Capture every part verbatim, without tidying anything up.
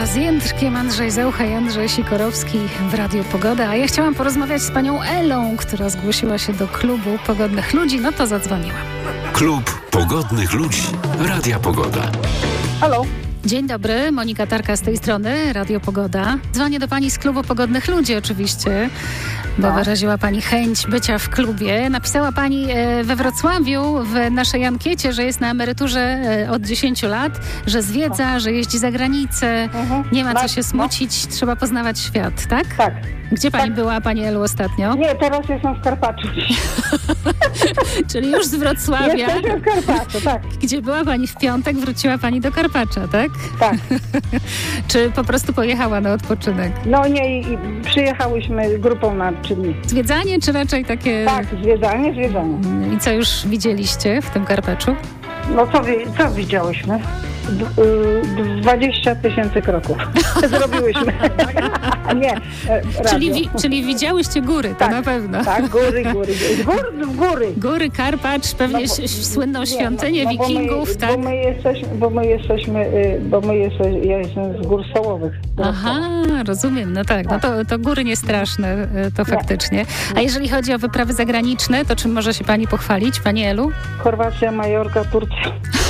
Pogoda z Jędrkiem, Andrzej Zaucha i Andrzej Sikorowski w Radiu Pogoda. A ja chciałam porozmawiać z panią Elą, która zgłosiła się do klubu Pogodnych Ludzi. No to zadzwoniłam. Klub Pogodnych Ludzi. Radia Pogoda. Halo. Dzień dobry, Monika Tarka z tej strony, Radio Pogoda. Dzwonię do pani z klubu Pogodnych Ludzi oczywiście, bo tak. wyraziła pani chęć bycia w klubie. Napisała pani we Wrocławiu w naszej ankiecie, że jest na emeryturze od dziesięciu lat, że zwiedza, że jeździ za granicę, Mhm. nie ma co No, się smucić, no. trzeba poznawać świat, tak? Tak. Gdzie pani tak. była, pani Elu, ostatnio? Nie, teraz jestem w Karpaczu. Czyli już z Wrocławia. Jesteśmy w Karpaczu, tak. Gdzie była pani w piątek, wróciła pani do Karpacza, tak? Tak. Czy po prostu pojechała na odpoczynek? No nie, i przyjechałyśmy grupą na trzy dni. Zwiedzanie, czy raczej takie... Tak, zwiedzanie, zwiedzanie. I co już widzieliście w tym Karpaczu? No co, wi- co widziałyśmy? D- y, dwadzieścia tysięcy kroków zrobiłyśmy. Nie, e, Czyli, radio. wi- czyli widziałyście góry, to Tak, na pewno. Tak, góry, góry. Z gór, w góry. Góry, Karpacz, pewnie No bo- ś- słynną nie, świątynię no, no bo wikingów, my, tak? Bo my jesteśmy, bo my jesteśmy, y, bo my jesteśmy, ja jestem z gór stołowych. Aha, rozumiem, no tak, no to, to góry nie straszne, y, to faktycznie. A jeżeli chodzi o wyprawy zagraniczne, to czym może się pani pochwalić, pani Elu? Chorwacja, Majorka, Turcja.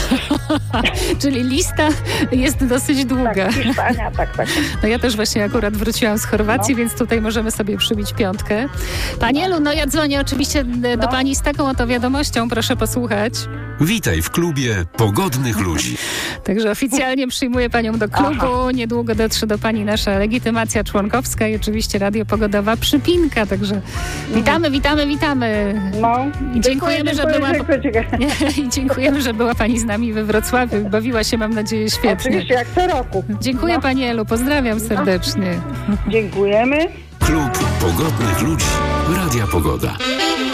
Czyli lista jest dosyć długa. Tak, Hiszpania, tak, tak. No ja też właśnie akurat wróciłam z Chorwacji, No. więc tutaj możemy sobie przybić piątkę. Pani Elu, no ja dzwonię oczywiście do No. pani z taką oto wiadomością, proszę posłuchać. Witaj w klubie Pogodnych Ludzi. Także oficjalnie przyjmuję panią do klubu. Aha. Niedługo dotrze do pani nasza legitymacja członkowska i oczywiście Radio Pogodowa przypinka. Także witamy, witamy, witamy. No. I dziękujemy, że dziękuję, była... dziękuję, dziękuję. I dziękujemy, że była pani z nami we Wrocławiu i bawiła się, mam nadzieję, świetnie. Oczywiście, jak co roku. Dziękuję No. pani Elu, pozdrawiam serdecznie. Dziękujemy. Klub Pogodnych Ludzi. Radia Pogoda.